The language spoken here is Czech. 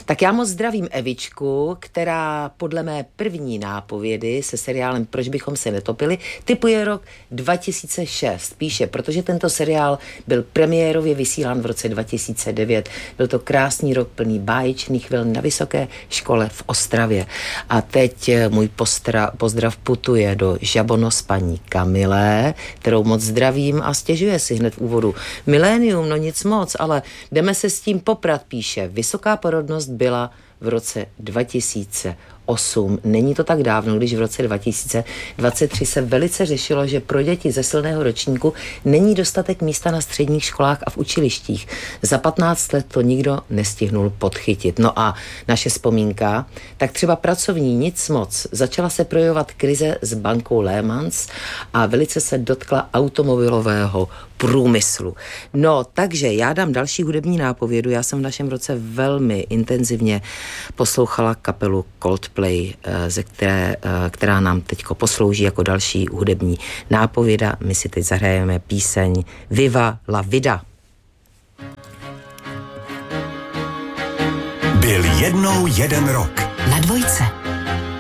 Tak já moc zdravím Evičku, která podle mé první nápovědy se seriálem Proč bychom se netopili typuje rok 2006. Píše, protože tento seriál byl premiérově vysílán v roce 2009. Byl to krásný rok plný báječných chvil na vysoké škole v Ostravě. A teď můj pozdrav putuje do Žabonos paní Kamilé, kterou moc zdravím a stěžuje si hned v úvodu. Milénium, no nic moc, ale jdeme se s tím poprat, píše. Vysoká porodnost byla v roce 2008. Není to tak dávno, když v roce 2023 se velice řešilo, že pro děti ze silného ročníku není dostatek místa na středních školách a v učilištích. Za 15 let to nikdo nestihnul podchytit. No a naše vzpomínka, tak třeba pracovní nic moc. Začala se projevovat krize s bankou Lehmanns a velice se dotkla automobilového průmyslu. No, takže já dám další hudební nápovědu. Já jsem v našem roce velmi intenzivně poslouchala kapelu Coldplay, která nám teďko poslouží jako další hudební nápověda. My si teď zahrajeme píseň Viva la Vida. Byl jednou jeden rok. Na Dvojce.